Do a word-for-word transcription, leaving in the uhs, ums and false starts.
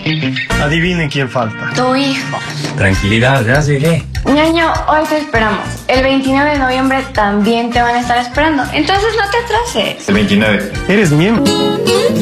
Adivinen quién falta. Tu hijo. Tranquilidad, ya llegué. Ñaño, hoy te esperamos. El veintinueve de noviembre también te van a estar esperando. Entonces no te atrases. El veintinueve. Eres miembro.